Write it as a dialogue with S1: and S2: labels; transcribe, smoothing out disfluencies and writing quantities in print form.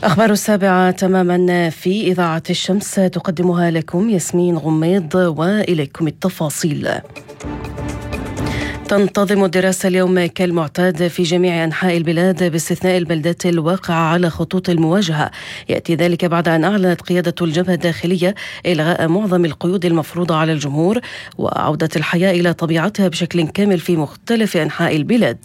S1: أخبار 7 تماما في إذاعة الشمس تقدمها لكم ياسمين غميض، وإليكم التفاصيل. تنتظم الدراسة اليوم كالمعتاد في جميع أنحاء البلاد باستثناء البلدات الواقعة على خطوط المواجهة. يأتي ذلك بعد أن أعلنت قيادة الجبهة الداخلية إلغاء معظم القيود المفروضة على الجمهور وعودة الحياة إلى طبيعتها بشكل كامل في مختلف أنحاء البلاد.